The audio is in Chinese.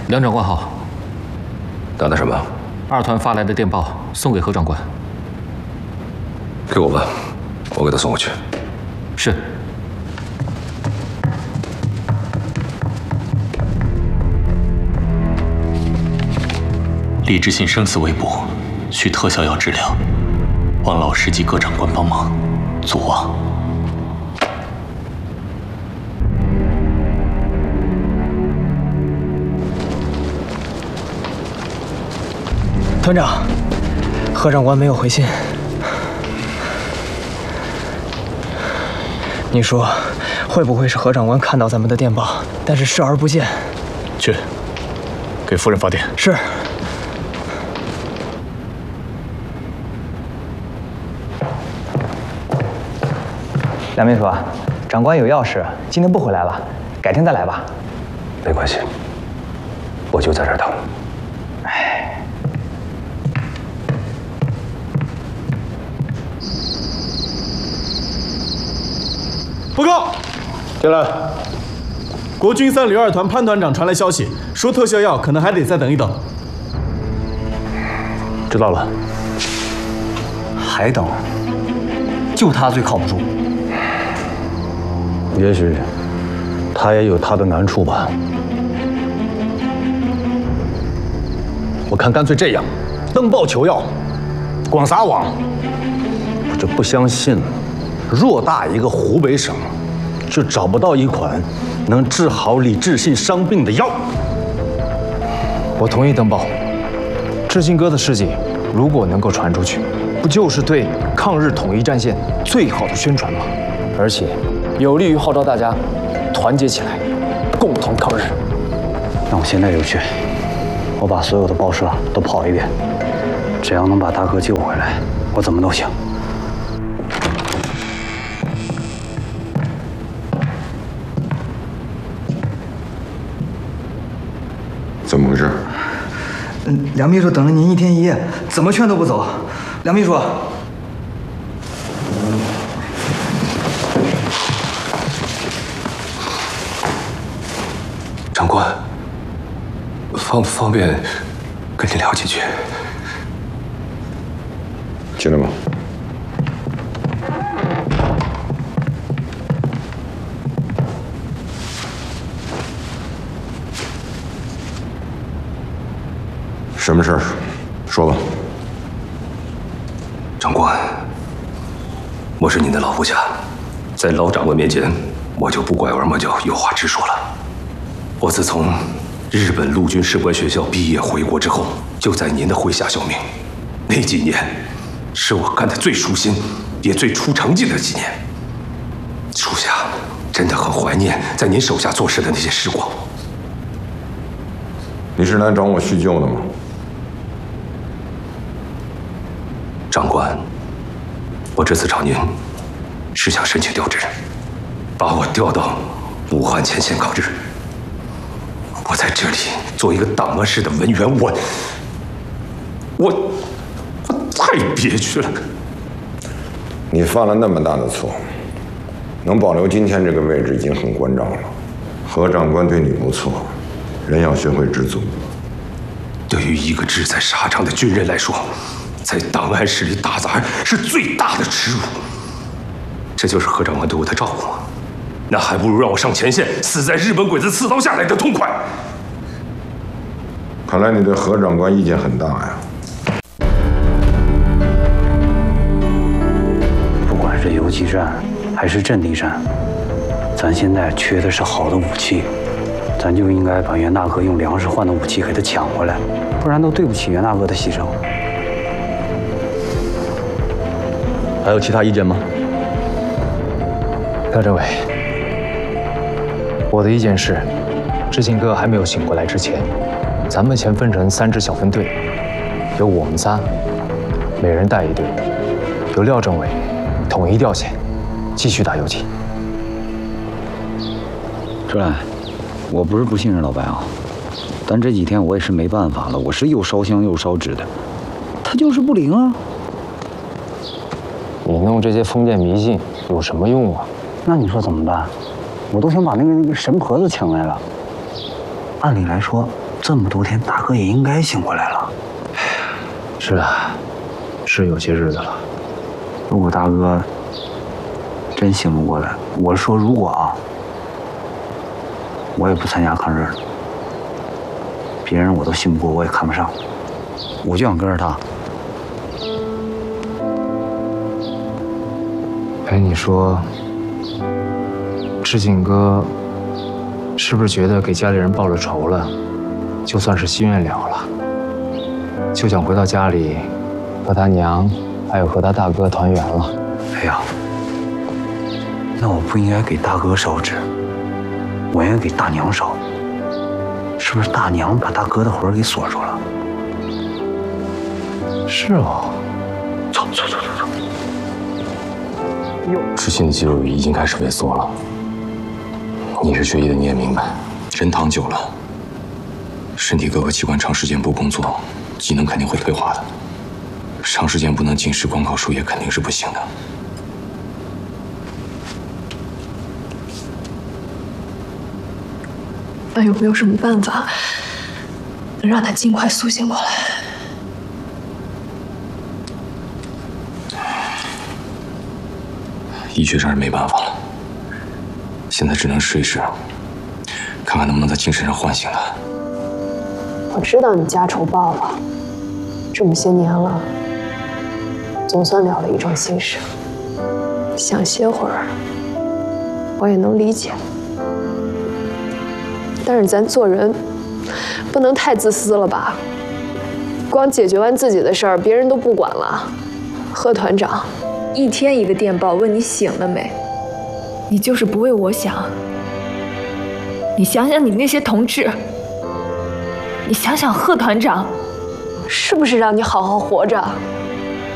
梁长官好。 打的什么 ？2团发来的电报，送给何长官。 给我吧，我给他送过去。 是。 李知信生死未卜，需特效药治疗，望老师及各长官帮忙，阻望。 团长，何长官没有回信。你说，会不会是何长官看到咱们的电报，但是视而不见？ 去，给夫人发电。 是。 梁秘书，长官有要事，今天不回来了，改天再来吧。 没关系，我就在这儿等。 报告，进来。国军3旅2团潘团长传来消息，说特效药可能还得再等一等。 知道了。还等？就他最靠不住。也许他也有他的难处吧。我看干脆这样，登报求药，广撒网。我就不相信了。 偌大一个湖北省，就找不到一款能治好李志信伤病的药。 我同意登报。志信哥的事迹如果能够传出去，不就是对抗日统一战线最好的宣传吗？而且有利于号召大家团结起来，共同抗日。 那我现在就去，我把所有的报社都跑一遍，只要能把大哥救回来，我怎么都行。 怎么回事？ 梁秘书等了您1天1夜，怎么劝都不走。梁秘书， 长官，方便跟你聊几句？ 进来吧。 什么事儿？说吧。 长官，我是您的老部下，在老长官面前，我就不拐弯抹角，有话直说了。我自从日本陆军士官学校毕业回国之后，就在您的麾下效命。那几年，是我干得最舒心，也最出成绩的几年。属下真的很怀念在您手下做事的那些时光。 你是来找我叙旧的吗？ 长官，我这次找您，是想申请调职，把我调到武汉前线抗日。我在这里做一个档案室的文员，我太憋屈了。 你犯了那么大的错，能保留今天这个位置已经很关照了。何长官对你不错，人要学会知足。 对于一个志在沙场的军人来说， 在档案室里打杂是最大的耻辱，这就是何长官对我的照顾吗？那还不如让我上前线，死在日本鬼子刺刀下来的痛快。 看来你对何长官意见很大呀。 不管是游击战还是阵地战，咱现在缺的是好的武器，咱就应该把袁大哥用粮食换的武器给他抢回来，不然都对不起袁大哥的牺牲。 还有其他意见吗？ 廖政委，我的意见是，志信哥还没有醒过来之前，咱们先分成3支小分队，由我们仨每人带一队，由廖政委统一调遣，继续打游击。 志来，我不是不信任老白啊，但这几天我也是没办法了，我是又烧香又烧纸的，他就是不灵啊。 你弄这些封建迷信有什么用啊？ 那你说怎么办？我都想把那个神婆子请来了。按理来说， 这么多天，大哥也应该醒过来了。 是啊，是有些日子了。 如果大哥真醒不过来，我说如果啊，我也不参加抗日了。别人我都信不过，我也看不上，我就想跟着他。 哎，你说，志敬哥是不是觉得给家里人报了仇了，就算是心愿了了？就想回到家里，和他娘，还有和他大哥团圆了。 哎呀，那我不应该给大哥烧纸，我应该给大娘烧。是不是大娘把大哥的魂给锁住了？ 是哦。 走。 知信的肌肉已经开始萎缩了。你是学医的，你也明白，人躺久了，身体各个器官长时间不工作，机能肯定会退化的。长时间不能进食，光靠输液肯定是不行的。 那有没有什么办法能让他尽快苏醒过来？ 医学上是没办法了，现在只能试一试，看看能不能在精神上唤醒他。 我知道你家仇报了，这么些年了，总算了了一桩心事，想歇会儿，我也能理解。但是咱做人不能太自私了吧？光解决完自己的事儿，别人都不管了。贺团长，一天一个电报问你醒了没，你就是不为我想。你想想你那些同志，你想想贺团长，是不是让你好好活着？